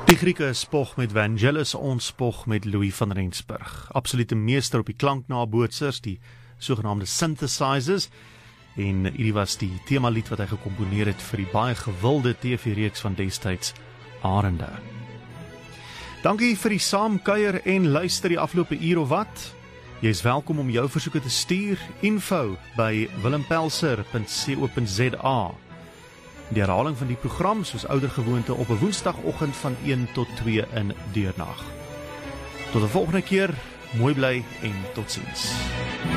Die Grieke spog met Vangelis, ons spog met Louis van Rensburg. Absolute meester op die klanknabootsers, die sogenaamde synthesizers. En hierdie was die themalied wat hy gecomponeer het vir die baie gewilde TV-reeks van destyds Arende. Dankie vir die saamkuier en luister die afgelope uur of wat. Jy is welkom om jou versoeke te stuur, info@willempelser.co.za. Die herhaling van die program soos ouder gewoonte op 'n woensdagoggend van 1 tot 2 in deurnag. Tot 'n volgende keer, mooi bly en totsiens.